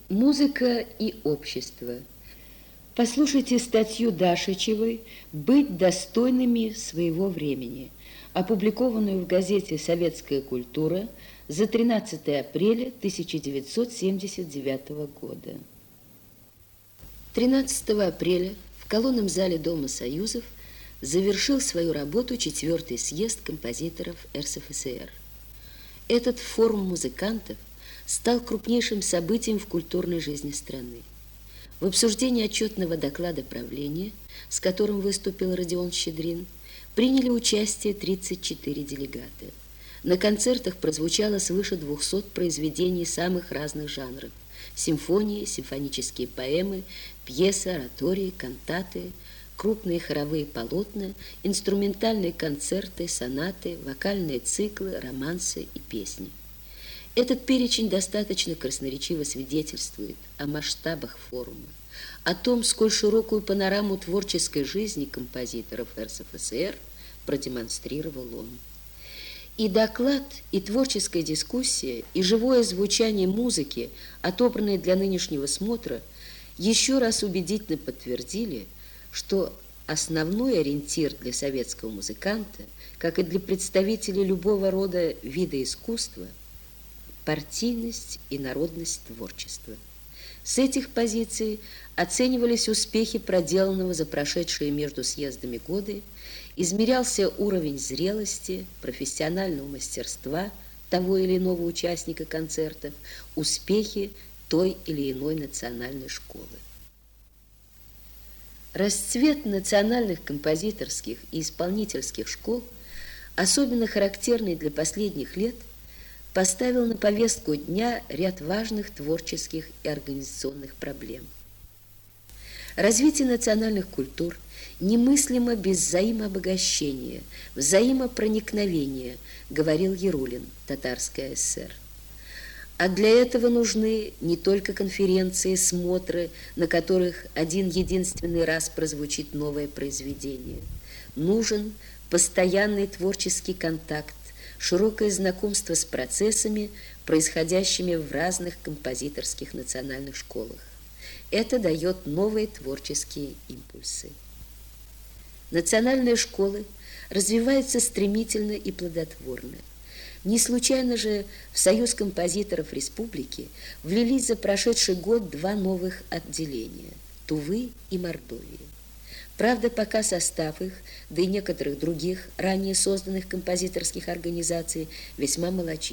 Музыка и общество. Послушайте статью Дашичевой «Быть достойными своего времени», опубликованную в газете «Советская культура» за 13 апреля 1979 года. 13 апреля в колонном зале Дома Союзов завершил свою работу 4-й съезд композиторов РСФСР. Этот форум музыкантов стал крупнейшим событием в культурной жизни страны. В обсуждении отчетного доклада правления, с которым выступил Родион Щедрин, приняли участие 34 делегата. На концертах прозвучало свыше 200 произведений самых разных жанров: симфонии, симфонические поэмы, пьесы, оратории, кантаты, крупные хоровые полотна, инструментальные концерты, сонаты, вокальные циклы, романсы и песни. Этот перечень достаточно красноречиво свидетельствует о масштабах форума, о том, сколь широкую панораму творческой жизни композиторов РСФСР продемонстрировал он. И доклад, и творческая дискуссия, и живое звучание музыки, отобранные для нынешнего смотра, еще раз убедительно подтвердили, что основной ориентир для советского музыканта, как и для представителей любого рода вида искусства, партийность и народность творчества. С этих позиций оценивались успехи проделанного за прошедшие между съездами годы, измерялся уровень зрелости, профессионального мастерства того или иного участника концертов, успехи той или иной национальной школы. Расцвет национальных композиторских и исполнительских школ, особенно характерный для последних лет, поставил на повестку дня ряд важных творческих и организационных проблем. Развитие национальных культур немыслимо без взаимообогащения, взаимопроникновения, говорил Ярулин, Татарская ССР. А для этого нужны не только конференции, смотры, на которых один единственный раз прозвучит новое произведение. Нужен постоянный творческий контакт, широкое знакомство с процессами, происходящими в разных композиторских национальных школах. Это дает новые творческие импульсы. Национальные школы развиваются стремительно и плодотворно. Не случайно же в Союз композиторов республики влились за прошедший год 2 новых отделения – Тувы и Мордовии. Правда, пока состав их, да и некоторых других ранее созданных композиторских организаций весьма малочислен.